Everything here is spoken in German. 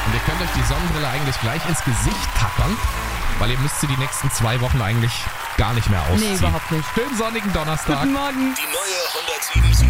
Und ihr könnt euch die Sonnenbrille eigentlich gleich ins Gesicht tackern, weil ihr müsst sie die nächsten 2 Wochen eigentlich gar nicht mehr ausziehen. Nee, überhaupt nicht. Schönen sonnigen Donnerstag. Guten Morgen. Die neue 107.7